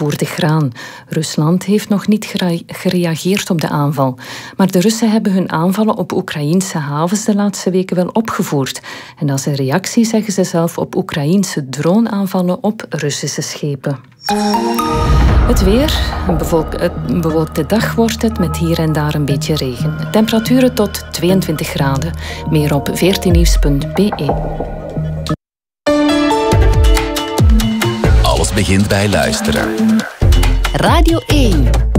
vervoerde graan. Rusland heeft nog niet gereageerd op de aanval. Maar de Russen hebben hun aanvallen op Oekraïense havens de laatste weken wel opgevoerd. En dat is een reactie, zeggen ze zelf, op Oekraïense droneaanvallen op Russische schepen. Het weer. Een bewolkte dag wordt het met hier en daar een beetje regen. Temperaturen tot 22 graden. Meer op 14nieuws.be. Alles begint bij luisteren. Radio 1.